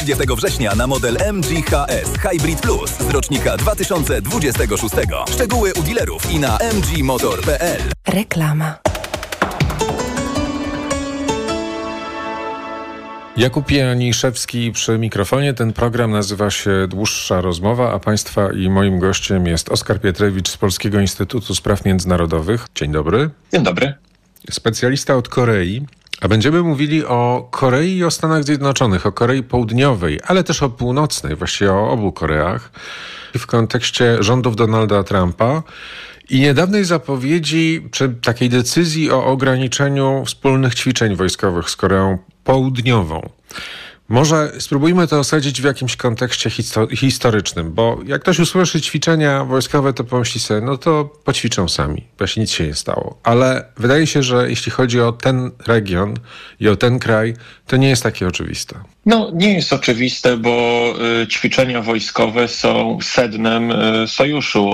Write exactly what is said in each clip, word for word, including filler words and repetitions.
dwudziestego września na model M G H S Hybrid Plus z rocznika dwa tysiące dwudziestego szóstego. Szczegóły u dealerów i na m g motor kropka p l. Reklama. Jakub Janiszewski przy mikrofonie. Ten program nazywa się Dłuższa Rozmowa, a Państwa i moim gościem jest Oskar Pietrewicz z Polskiego Instytutu Spraw Międzynarodowych. Dzień dobry. Dzień dobry. Specjalista od Korei. A będziemy mówili o Korei i o Stanach Zjednoczonych, o Korei Południowej, ale też o Północnej, właściwie o obu Koreach, w kontekście rządów Donalda Trumpa i niedawnej zapowiedzi, czy takiej decyzji o ograniczeniu wspólnych ćwiczeń wojskowych z Koreą Południową. Może spróbujmy to osadzić w jakimś kontekście histo- historycznym, bo jak ktoś usłyszy ćwiczenia wojskowe, to pomyśli sobie, no to poćwiczą sami, właśnie nic się nie stało. Ale wydaje się, że jeśli chodzi o ten region i o ten kraj, to nie jest takie oczywiste. No, nie jest oczywiste, bo y, ćwiczenia wojskowe są sednem y, sojuszu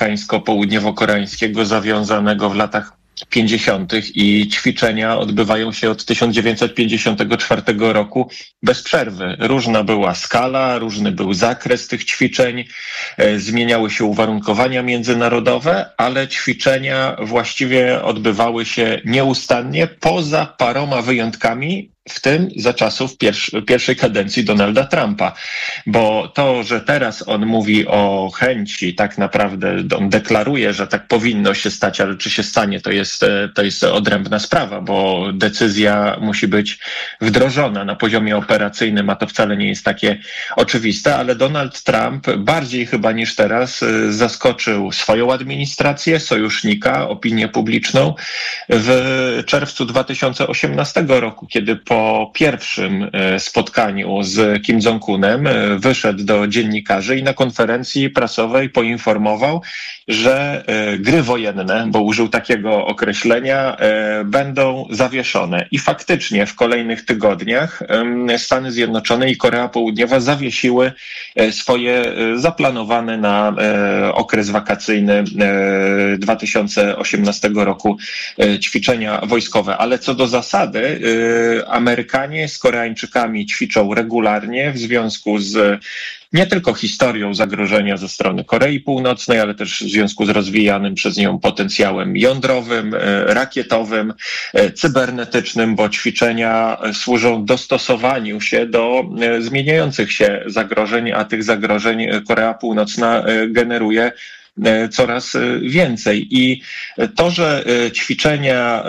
amerykańsko-południowo-koreańskiego zawiązanego w latach pięćdziesiątych i ćwiczenia odbywają się od tysiąc dziewięćset pięćdziesiątego czwartego roku bez przerwy. Różna była skala, różny był zakres tych ćwiczeń, e, zmieniały się uwarunkowania międzynarodowe, ale ćwiczenia właściwie odbywały się nieustannie, poza paroma wyjątkami, w tym za czasów pierwszy, pierwszej kadencji Donalda Trumpa. Bo to, że teraz on mówi o chęci, tak naprawdę on deklaruje, że tak powinno się stać, ale czy się stanie, to jest, to jest odrębna sprawa, bo decyzja musi być wdrożona na poziomie operacyjnym, a to wcale nie jest takie oczywiste, ale Donald Trump bardziej chyba niż teraz zaskoczył swoją administrację, sojusznika, opinię publiczną w czerwcu dwa tysiące osiemnastego roku, kiedy po Po pierwszym spotkaniu z Kim Jong-unem wyszedł do dziennikarzy i na konferencji prasowej poinformował, że gry wojenne, bo użył takiego określenia, będą zawieszone. I faktycznie w kolejnych tygodniach Stany Zjednoczone i Korea Południowa zawiesiły swoje zaplanowane na okres wakacyjny dwa tysiące osiemnastego roku ćwiczenia wojskowe. Ale co do zasady, Amerykanie z Koreańczykami ćwiczą regularnie w związku z nie tylko historią zagrożenia ze strony Korei Północnej, ale też w związku z rozwijanym przez nią potencjałem jądrowym, rakietowym, cybernetycznym, bo ćwiczenia służą dostosowaniu się do zmieniających się zagrożeń, a tych zagrożeń Korea Północna generuje coraz więcej. I to, że ćwiczenia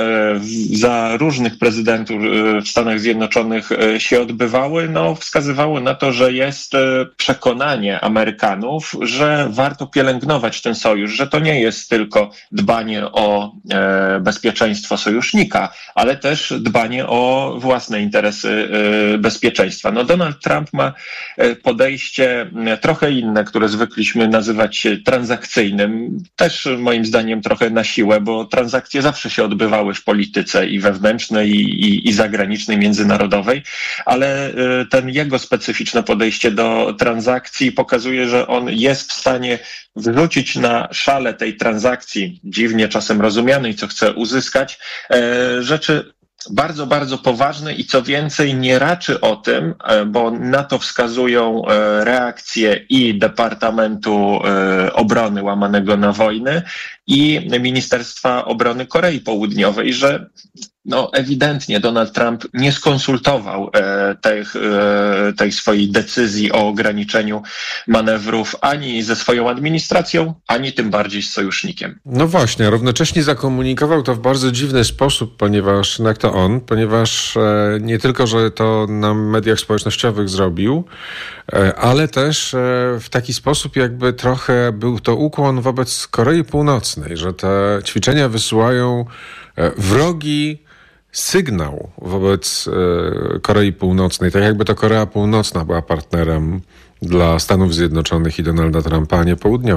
za różnych prezydentów w Stanach Zjednoczonych się odbywały, no wskazywało na to, że jest przekonanie Amerykanów, że warto pielęgnować ten sojusz, że to nie jest tylko dbanie o bezpieczeństwo sojusznika, ale też dbanie o własne interesy bezpieczeństwa. No Donald Trump ma podejście trochę inne, które zwykliśmy nazywać transakcyjnym, też moim zdaniem trochę na siłę, bo transakcje zawsze się odbywały w polityce i wewnętrznej, i, i, i zagranicznej, międzynarodowej, ale ten jego specyficzne podejście do transakcji pokazuje, że on jest w stanie wrzucić na szale tej transakcji, dziwnie czasem rozumianej, co chce uzyskać, rzeczy bardzo, bardzo poważne i co więcej nie raczy o tym, bo na to wskazują reakcje i Departamentu Obrony łamanego na wojny i Ministerstwa Obrony Korei Południowej, że no ewidentnie Donald Trump nie skonsultował e, tej, e, tej swojej decyzji o ograniczeniu manewrów ani ze swoją administracją, ani tym bardziej z sojusznikiem. No właśnie, równocześnie zakomunikował to w bardzo dziwny sposób, ponieważ jak to on, ponieważ e, nie tylko, że to na mediach społecznościowych zrobił, e, ale też e, w taki sposób jakby trochę był to ukłon wobec Korei Północnej, że te ćwiczenia wysyłają e, wrogi sygnał wobec e, Korei Północnej, tak jakby to Korea Północna była partnerem dla Stanów Zjednoczonych i Donalda Trumpa, a nie Południowa.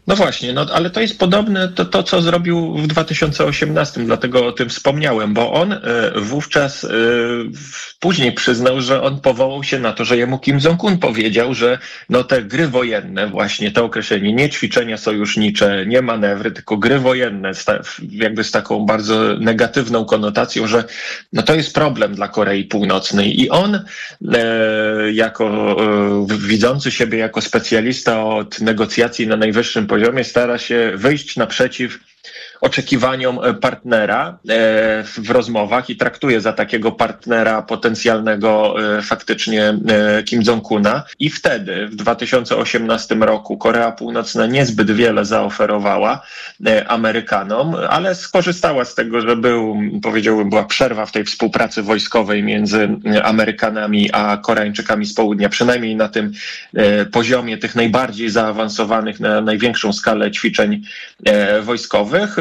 No właśnie, no ale to jest podobne do to, co zrobił w dwa tysiące osiemnastym, dlatego o tym wspomniałem, bo on y, wówczas y, później przyznał, że on powołał się na to, że jemu Kim Jong-un powiedział, że no te gry wojenne, właśnie to określenie, nie ćwiczenia sojusznicze, nie manewry, tylko gry wojenne, jakby z taką bardzo negatywną konotacją, że no to jest problem dla Korei Północnej i on y, jako y, widzący siebie jako specjalista od negocjacji na najwyższym poziomie stara się wyjść naprzeciw oczekiwaniom partnera w rozmowach i traktuje za takiego partnera potencjalnego faktycznie Kim Jong-una. I wtedy w dwa tysiące osiemnastym roku Korea Północna niezbyt wiele zaoferowała Amerykanom, ale skorzystała z tego, że był, powiedziałbym, była przerwa w tej współpracy wojskowej między Amerykanami a Koreańczykami z południa, przynajmniej na tym poziomie tych najbardziej zaawansowanych, na największą skalę ćwiczeń wojskowych.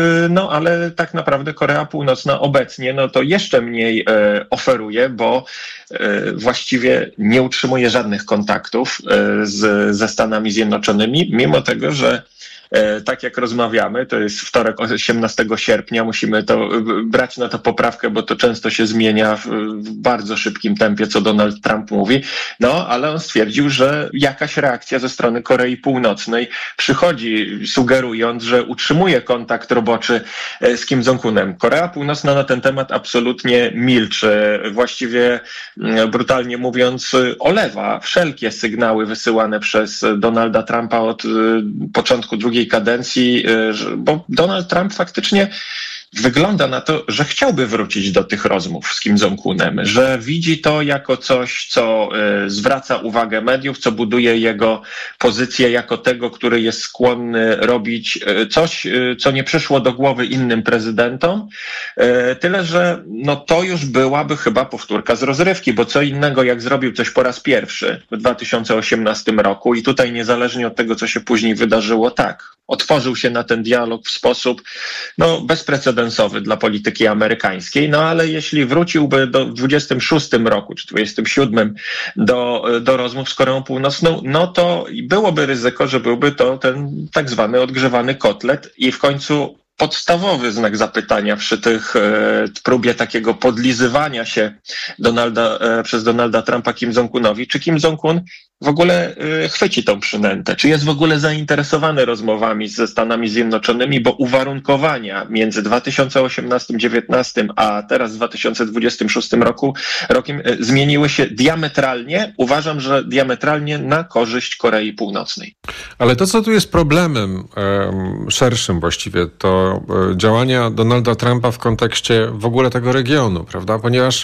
No ale tak naprawdę Korea Północna obecnie no to jeszcze mniej e, oferuje, bo e, właściwie nie utrzymuje żadnych kontaktów e, z, ze Stanami Zjednoczonymi, mimo tego, że tak jak rozmawiamy, to jest wtorek osiemnastego sierpnia, musimy to brać na to poprawkę, bo to często się zmienia w, w bardzo szybkim tempie, co Donald Trump mówi, no ale on stwierdził, że jakaś reakcja ze strony Korei Północnej przychodzi, sugerując, że utrzymuje kontakt roboczy z Kim Jong-unem. Korea Północna na ten temat absolutnie milczy, właściwie brutalnie mówiąc olewa wszelkie sygnały wysyłane przez Donalda Trumpa od początku drugiej kadencji, bo Donald Trump faktycznie wygląda na to, że chciałby wrócić do tych rozmów z Kim Jong-unem, że widzi to jako coś, co y, zwraca uwagę mediów, co buduje jego pozycję jako tego, który jest skłonny robić y, coś, y, co nie przyszło do głowy innym prezydentom. Y, tyle, że no to już byłaby chyba powtórka z rozrywki, bo co innego jak zrobił coś po raz pierwszy w dwa tysiące osiemnastym roku i tutaj niezależnie od tego, co się później wydarzyło, tak, otworzył się na ten dialog w sposób no, bezprecedensowy dla polityki amerykańskiej, no ale jeśli wróciłby do dwudziestym szóstym roku czy dwudziestym siódmym do, do rozmów z Koreą Północną, no to byłoby ryzyko, że byłby to ten tak zwany odgrzewany kotlet i w końcu podstawowy znak zapytania przy tych e, próbie takiego podlizywania się Donalda, e, przez Donalda Trumpa Kim Jong-unowi, czy Kim Jong-un w ogóle y, chwyci tą przynętę, czy jest w ogóle zainteresowany rozmowami ze Stanami Zjednoczonymi, bo uwarunkowania między dwa tysiące osiemnastym dziewiętnastym a teraz dwa tysiące dwudziestym szóstym roku, rokiem y, zmieniły się diametralnie, uważam, że diametralnie na korzyść Korei Północnej. Ale to, co tu jest problemem e, szerszym właściwie, to e, działania Donalda Trumpa w kontekście w ogóle tego regionu, prawda, ponieważ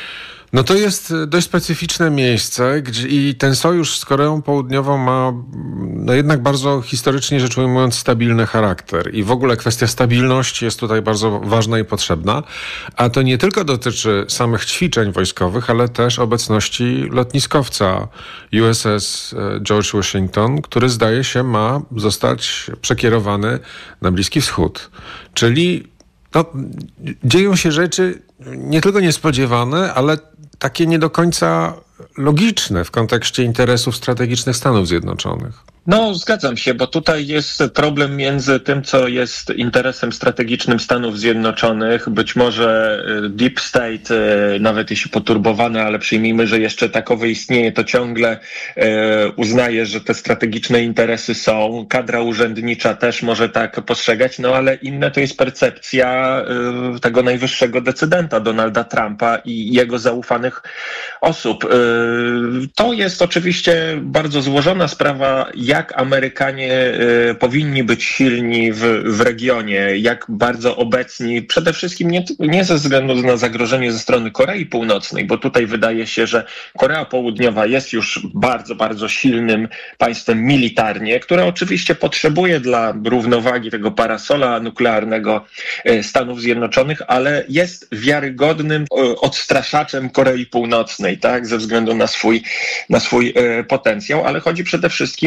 no to jest dość specyficzne miejsce, gdzie i ten sojusz z Koreą Południową ma no jednak bardzo historycznie rzecz ujmując stabilny charakter i w ogóle kwestia stabilności jest tutaj bardzo ważna i potrzebna, a to nie tylko dotyczy samych ćwiczeń wojskowych, ale też obecności lotniskowca U S S George Washington, który zdaje się ma zostać przekierowany na Bliski Wschód. Czyli no, dzieją się rzeczy nie tylko niespodziewane, ale takie nie do końca logiczne w kontekście interesów strategicznych Stanów Zjednoczonych. No, zgadzam się, bo tutaj jest problem między tym, co jest interesem strategicznym Stanów Zjednoczonych. Być może Deep State, nawet jeśli poturbowany, ale przyjmijmy, że jeszcze takowy istnieje, to ciągle uznaje, że te strategiczne interesy są. Kadra urzędnicza też może tak postrzegać, no ale inne to jest percepcja tego najwyższego decydenta Donalda Trumpa i jego zaufanych osób. To jest oczywiście bardzo złożona sprawa, jak Amerykanie y, powinni być silni w, w regionie, jak bardzo obecni, przede wszystkim nie, nie ze względu na zagrożenie ze strony Korei Północnej, bo tutaj wydaje się, że Korea Południowa jest już bardzo, bardzo silnym państwem militarnie, które oczywiście potrzebuje dla równowagi tego parasola nuklearnego y, Stanów Zjednoczonych, ale jest wiarygodnym y, odstraszaczem Korei Północnej, tak, ze względu na swój, na swój y, potencjał, ale chodzi przede wszystkim o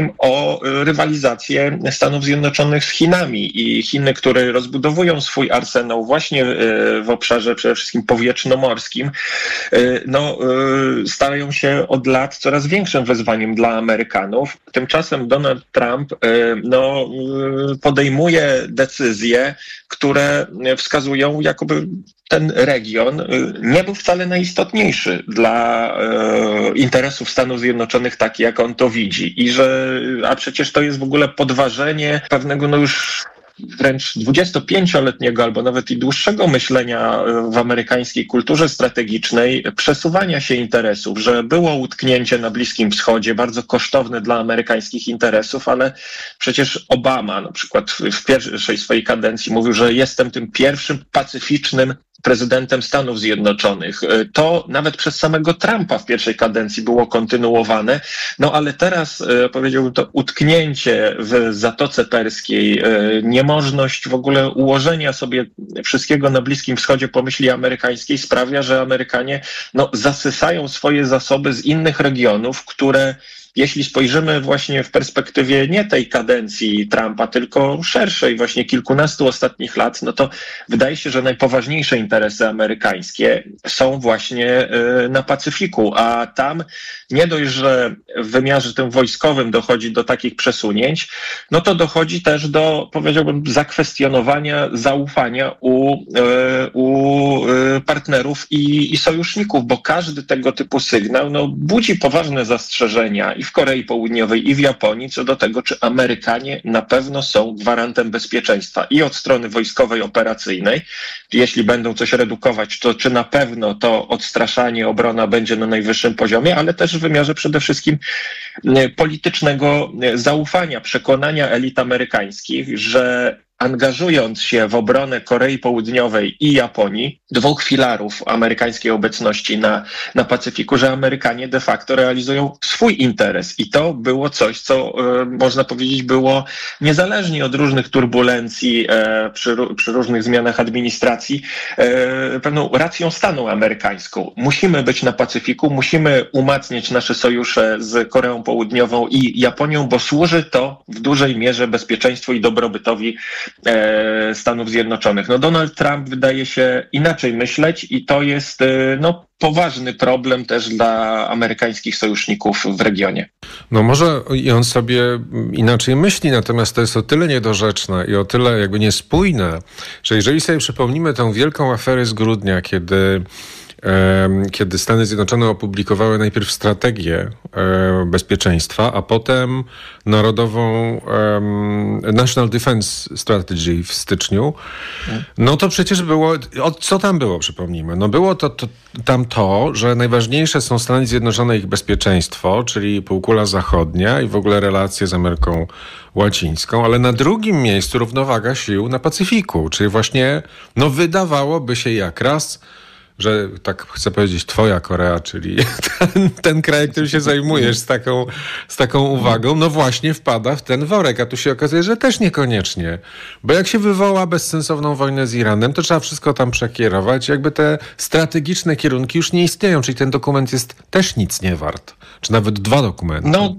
o rywalizację Stanów Zjednoczonych z Chinami i Chiny, które rozbudowują swój arsenał właśnie w obszarze przede wszystkim powietrznomorskim, no, starają się od lat coraz większym wyzwaniem dla Amerykanów. Tymczasem Donald Trump no, podejmuje decyzje, które wskazują, jakoby ten region nie był wcale najistotniejszy dla e, interesów Stanów Zjednoczonych, tak jak on to widzi. I że, a przecież to jest w ogóle podważenie pewnego no już wręcz dwudziestopięcioletniego albo nawet i dłuższego myślenia w amerykańskiej kulturze strategicznej, przesuwania się interesów, że było utknięcie na Bliskim Wschodzie, bardzo kosztowne dla amerykańskich interesów, ale przecież Obama na przykład w pierwszej swojej kadencji mówił, że jestem tym pierwszym pacyficznym prezydentem Stanów Zjednoczonych. To nawet przez samego Trumpa w pierwszej kadencji było kontynuowane, no ale teraz powiedziałbym to utknięcie w Zatoce Perskiej, niemożność w ogóle ułożenia sobie wszystkiego na Bliskim Wschodzie po myśli amerykańskiej sprawia, że Amerykanie no, zasysają swoje zasoby z innych regionów, które jeśli spojrzymy właśnie w perspektywie nie tej kadencji Trumpa, tylko szerszej, właśnie kilkunastu ostatnich lat, no to wydaje się, że najpoważniejsze interesy amerykańskie są właśnie na Pacyfiku, a tam nie dość, że w wymiarze tym wojskowym dochodzi do takich przesunięć, no to dochodzi też do, powiedziałbym, zakwestionowania zaufania u, u partnerów i, i sojuszników, bo każdy tego typu sygnał no, budzi poważne zastrzeżenia i w Korei Południowej, i w Japonii co do tego, czy Amerykanie na pewno są gwarantem bezpieczeństwa i od strony wojskowej, operacyjnej. Jeśli będą coś redukować, to czy na pewno to odstraszanie, obrona będzie na najwyższym poziomie, ale też w wymiarze przede wszystkim politycznego zaufania, przekonania elit amerykańskich, że angażując się w obronę Korei Południowej i Japonii, dwóch filarów amerykańskiej obecności na, na Pacyfiku, że Amerykanie de facto realizują swój interes. I to było coś, co e, można powiedzieć było niezależnie od różnych turbulencji e, przy, przy różnych zmianach administracji, e, pewną racją stanu amerykańską. Musimy być na Pacyfiku, musimy umacniać nasze sojusze z Koreą Południową i Japonią, bo służy to w dużej mierze bezpieczeństwu i dobrobytowi Stanów Zjednoczonych. No Donald Trump wydaje się inaczej myśleć i to jest no, poważny problem też dla amerykańskich sojuszników w regionie. No może i on sobie inaczej myśli, natomiast to jest o tyle niedorzeczne i o tyle jakby niespójne, że jeżeli sobie przypomnimy tę wielką aferę z grudnia, kiedy kiedy Stany Zjednoczone opublikowały najpierw strategię bezpieczeństwa, a potem narodową National Defense Strategy w styczniu, no to przecież było, co tam było, przypomnijmy? No było to, to tam to, że najważniejsze są Stany Zjednoczone i ich bezpieczeństwo, czyli półkula zachodnia i w ogóle relacje z Ameryką Łacińską, ale na drugim miejscu równowaga sił na Pacyfiku, czyli właśnie, no wydawałoby się jak raz, że tak chcę powiedzieć twoja Korea, czyli ten, ten kraj, którym się zajmujesz z taką, z taką uwagą, no właśnie wpada w ten worek, a tu się okazuje, że też niekoniecznie. Bo jak się wywoła bezsensowną wojnę z Iranem, to trzeba wszystko tam przekierować. Jakby te strategiczne kierunki już nie istnieją, czyli ten dokument jest też nic nie wart. Czy nawet dwa dokumenty. No.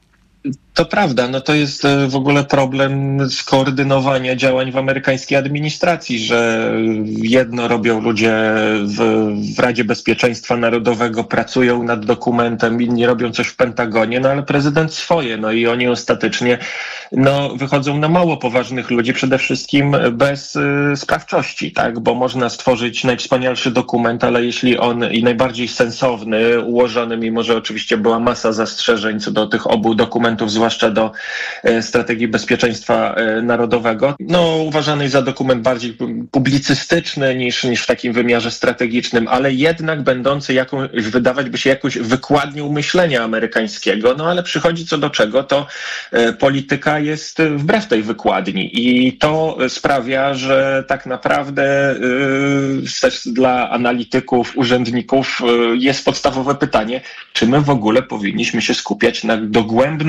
To prawda, no to jest w ogóle problem skoordynowania działań w amerykańskiej administracji, że jedno robią ludzie w, w Radzie Bezpieczeństwa Narodowego, pracują nad dokumentem, inni robią coś w Pentagonie, no ale prezydent swoje, no i oni ostatecznie no, wychodzą na mało poważnych ludzi, przede wszystkim bez y, sprawczości, tak, bo można stworzyć najwspanialszy dokument, ale jeśli on i najbardziej sensowny, ułożony, mimo że oczywiście była masa zastrzeżeń co do tych obu dokumentów, zwłaszcza do strategii bezpieczeństwa narodowego, no uważany za dokument bardziej publicystyczny niż, niż w takim wymiarze strategicznym, ale jednak będący jakąś, wydawać by się jakąś wykładnią myślenia amerykańskiego, no ale przychodzi co do czego, to polityka jest wbrew tej wykładni i to sprawia, że tak naprawdę yy, też dla analityków, urzędników yy, jest podstawowe pytanie, czy my w ogóle powinniśmy się skupiać na dogłębnej analizie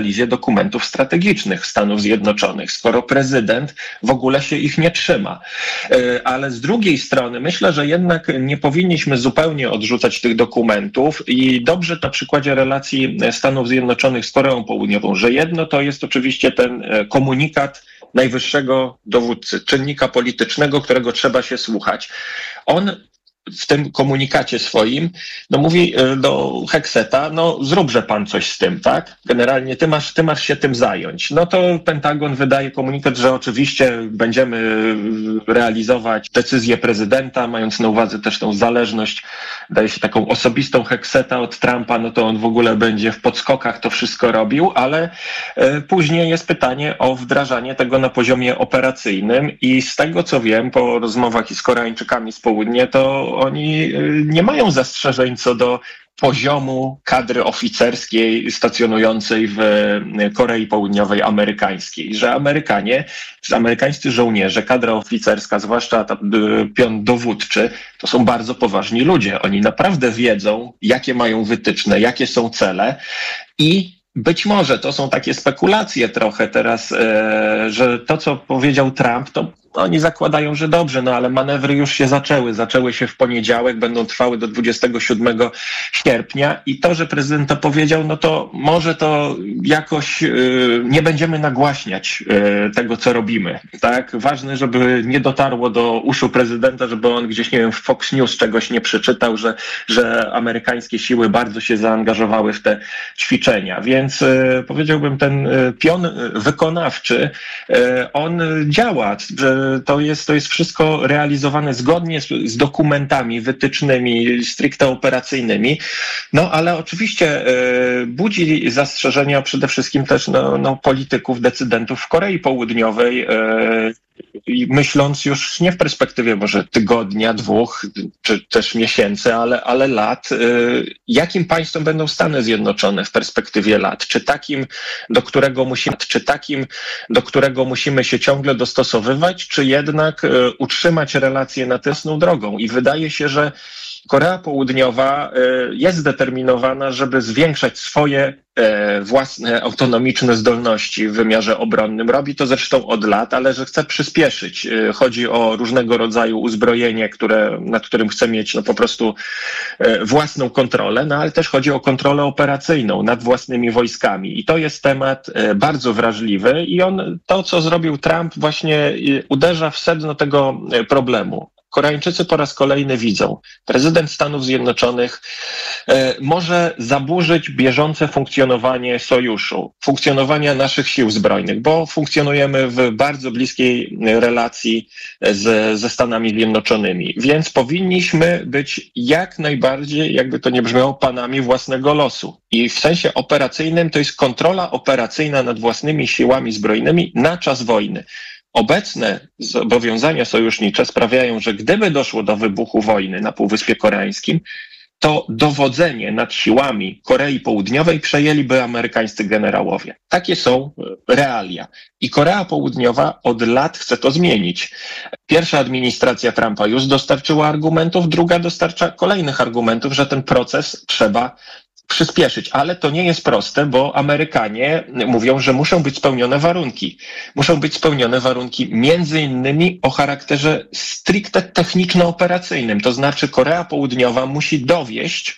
analizie dokumentów strategicznych Stanów Zjednoczonych, skoro prezydent w ogóle się ich nie trzyma. Ale z drugiej strony myślę, że jednak nie powinniśmy zupełnie odrzucać tych dokumentów i dobrze na przykładzie relacji Stanów Zjednoczonych z Koreą Południową, że jedno to jest oczywiście ten komunikat najwyższego dowódcy, czynnika politycznego, którego trzeba się słuchać. On w tym komunikacie swoim, no mówi do Hegseta, no zróbże pan coś z tym, tak? Generalnie ty masz, ty masz się tym zająć. No to Pentagon wydaje komunikat, że oczywiście będziemy realizować decyzję prezydenta, mając na uwadze też tą zależność, daje się taką osobistą Hegseta od Trumpa, no to on w ogóle będzie w podskokach to wszystko robił, ale później jest pytanie o wdrażanie tego na poziomie operacyjnym i z tego co wiem po rozmowach i z Koreańczykami z południa, to oni nie mają zastrzeżeń co do poziomu kadry oficerskiej stacjonującej w Korei Południowej amerykańskiej, że Amerykanie, amerykańscy żołnierze, kadra oficerska, zwłaszcza ta pion dowódczy, to są bardzo poważni ludzie. Oni naprawdę wiedzą, jakie mają wytyczne, jakie są cele i być może to są takie spekulacje trochę teraz, e, że to, co powiedział Trump, to oni zakładają, że dobrze, no ale manewry już się zaczęły. Zaczęły się w poniedziałek, będą trwały do dwudziestego siódmego sierpnia i to, że prezydent to powiedział, no to może to jakoś y, nie będziemy nagłaśniać y, tego, co robimy. Tak? Ważne, żeby nie dotarło do uszu prezydenta, żeby on gdzieś, nie wiem, w Fox News czegoś nie przeczytał, że, że amerykańskie siły bardzo się zaangażowały w te ćwiczenia. Więc y, powiedziałbym, ten y, pion wykonawczy, y, on działa, że To jest, to jest wszystko realizowane zgodnie z, z dokumentami, wytycznymi, stricte operacyjnymi. No ale oczywiście e, budzi zastrzeżenia przede wszystkim też no, no, polityków, decydentów w Korei Południowej, e, i myśląc już nie w perspektywie może tygodnia, dwóch, czy też miesięcy, ale, ale lat, jakim państwem będą Stany Zjednoczone w perspektywie lat? Czy takim, do którego musimy, czy takim, do którego musimy się ciągle dostosowywać, czy jednak utrzymać relacje na tęsną drogą? I wydaje się, że Korea Południowa jest zdeterminowana, żeby zwiększać swoje własne autonomiczne zdolności w wymiarze obronnym. Robi to zresztą od lat, ale że chce przyspieszyć. Chodzi o różnego rodzaju uzbrojenie, które, nad którym chce mieć no, po prostu własną kontrolę, no ale też chodzi o kontrolę operacyjną nad własnymi wojskami. I to jest temat bardzo wrażliwy i on, to co zrobił Trump, właśnie uderza w sedno tego problemu. Koreańczycy po raz kolejny widzą, prezydent Stanów Zjednoczonych e, może zaburzyć bieżące funkcjonowanie sojuszu, funkcjonowania naszych sił zbrojnych, bo funkcjonujemy w bardzo bliskiej relacji z, ze Stanami Zjednoczonymi, więc powinniśmy być jak najbardziej, jakby to nie brzmiało, panami własnego losu. I w sensie operacyjnym to jest kontrola operacyjna nad własnymi siłami zbrojnymi na czas wojny. Obecne zobowiązania sojusznicze sprawiają, że gdyby doszło do wybuchu wojny na Półwyspie Koreańskim, to dowodzenie nad siłami Korei Południowej przejęliby amerykańscy generałowie. Takie są realia. I Korea Południowa od lat chce to zmienić. Pierwsza administracja Trumpa już dostarczyła argumentów, druga dostarcza kolejnych argumentów, że ten proces trzeba przyspieszyć, ale to nie jest proste, bo Amerykanie mówią, że muszą być spełnione warunki. Muszą być spełnione warunki między innymi o charakterze stricte techniczno-operacyjnym. To znaczy Korea Południowa musi dowieść,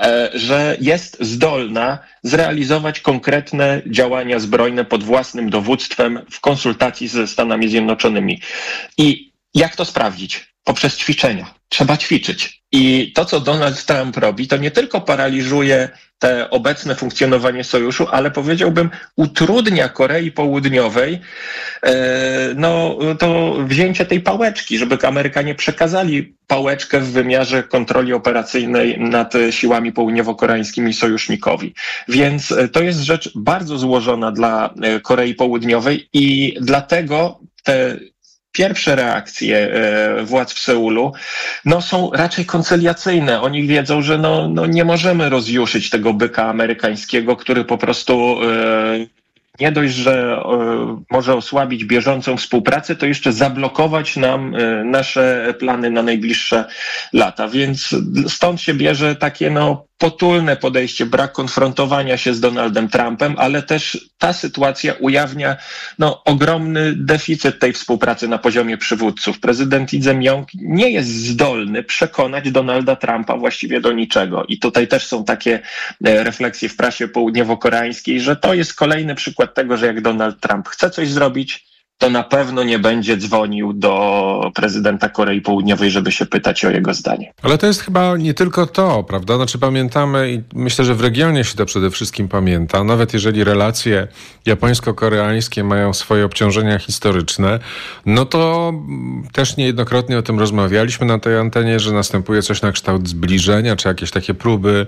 że jest zdolna zrealizować konkretne działania zbrojne pod własnym dowództwem w konsultacji ze Stanami Zjednoczonymi. I jak to sprawdzić? Poprzez ćwiczenia. Trzeba ćwiczyć. I to, co Donald Trump robi, to nie tylko paraliżuje te obecne funkcjonowanie sojuszu, ale powiedziałbym utrudnia Korei Południowej e, no, to wzięcie tej pałeczki, żeby Amerykanie przekazali pałeczkę w wymiarze kontroli operacyjnej nad siłami południowo-koreańskimi sojusznikowi. Więc to jest rzecz bardzo złożona dla Korei Południowej i dlatego te pierwsze reakcje władz w Seulu no, są raczej koncyliacyjne. Oni wiedzą, że no, no, nie możemy rozjuszyć tego byka amerykańskiego, który po prostu e, nie dość, że e, może osłabić bieżącą współpracę, to jeszcze zablokować nam e, nasze plany na najbliższe lata. Więc stąd się bierze takie no, potulne podejście, brak konfrontowania się z Donaldem Trumpem, ale też ta sytuacja ujawnia no, ogromny deficyt tej współpracy na poziomie przywódców. Prezydent Lee Jae-myung nie jest zdolny przekonać Donalda Trumpa właściwie do niczego. I tutaj też są takie refleksje w prasie południowo-koreańskiej, że to jest kolejny przykład tego, że jak Donald Trump chce coś zrobić, to na pewno nie będzie dzwonił do prezydenta Korei Południowej, żeby się pytać o jego zdanie. Ale to jest chyba nie tylko to, prawda? Znaczy pamiętamy i myślę, że w regionie się to przede wszystkim pamięta, nawet jeżeli relacje japońsko-koreańskie mają swoje obciążenia historyczne, no to też niejednokrotnie o tym rozmawialiśmy na tej antenie, że następuje coś na kształt zbliżenia, czy jakieś takie próby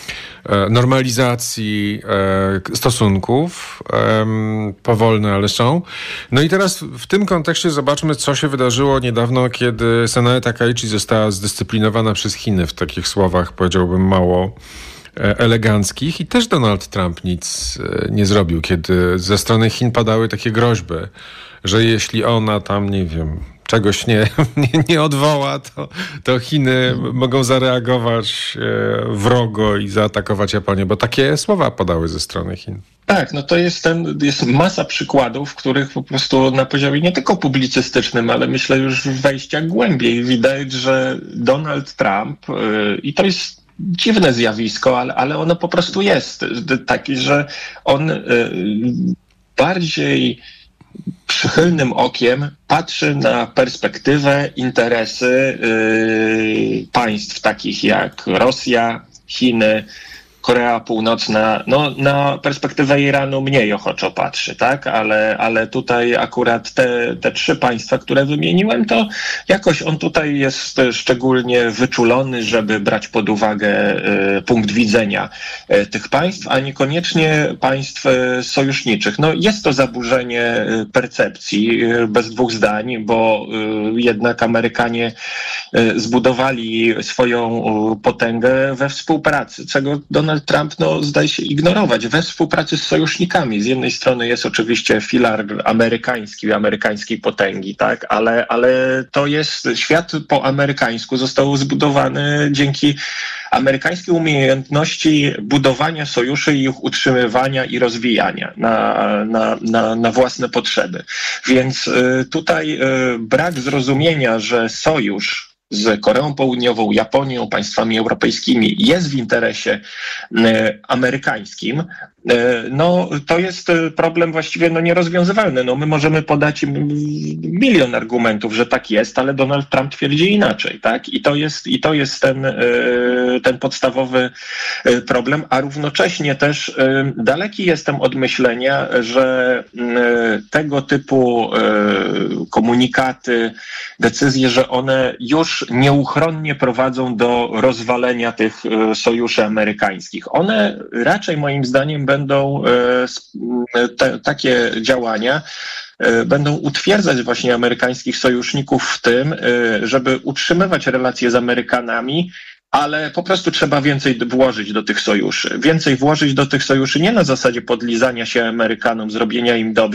normalizacji e, stosunków, e, powolne, ale są. No i teraz w tym kontekście zobaczmy, co się wydarzyło niedawno, kiedy Sanae Takaichi została zdyscyplinowana przez Chiny w takich słowach, powiedziałbym, mało e, eleganckich i też Donald Trump nic e, nie zrobił, kiedy ze strony Chin padały takie groźby, że jeśli ona tam, nie wiem, czegoś nie, nie, nie odwoła, to, to Chiny mogą zareagować e, wrogo i zaatakować Japonię, bo takie słowa padały ze strony Chin. Tak, no to jest, ten, jest masa przykładów, w których po prostu na poziomie nie tylko publicystycznym, ale myślę już wejścia głębiej widać, że Donald Trump yy, i to jest dziwne zjawisko, ale, ale ono po prostu jest takie, że on yy, bardziej przychylnym okiem patrzy na perspektywę, interesy yy, państw takich jak Rosja, Chiny, Korea Północna, no na perspektywę Iranu mniej ochoczo patrzy, tak? Ale, ale tutaj akurat te, te trzy państwa, które wymieniłem, to jakoś on tutaj jest szczególnie wyczulony, żeby brać pod uwagę y, punkt widzenia y, tych państw, a niekoniecznie państw y, sojuszniczych. No jest to zaburzenie y, percepcji, y, bez dwóch zdań, bo y, jednak Amerykanie y, zbudowali swoją y, potęgę we współpracy, czego Donald Trump no, zdaje się ignorować we współpracy z sojusznikami. Z jednej strony jest oczywiście filar amerykański, amerykańskiej potęgi, tak, ale, ale to jest świat po amerykańsku został zbudowany dzięki amerykańskiej umiejętności budowania sojuszy i ich utrzymywania i rozwijania na, na, na, na własne potrzeby. Więc y, tutaj y, brak zrozumienia, że sojusz z Koreą Południową, Japonią, państwami europejskimi jest w interesie y, amerykańskim, y, no to jest problem właściwie no, nierozwiązywalny. No, my możemy podać milion argumentów, że tak jest, ale Donald Trump twierdzi inaczej, tak? I to jest, i to jest ten, y, ten podstawowy y, problem, a równocześnie też y, daleki jestem od myślenia, że y, tego typu y, komunikaty, decyzje, że one już nieuchronnie prowadzą do rozwalenia tych sojuszy amerykańskich. One raczej moim zdaniem będą te, takie działania będą utwierdzać właśnie amerykańskich sojuszników w tym, żeby utrzymywać relacje z Amerykanami, ale po prostu trzeba więcej włożyć do tych sojuszy. Więcej włożyć do tych sojuszy nie na zasadzie podlizania się Amerykanom, zrobienia im dobrze,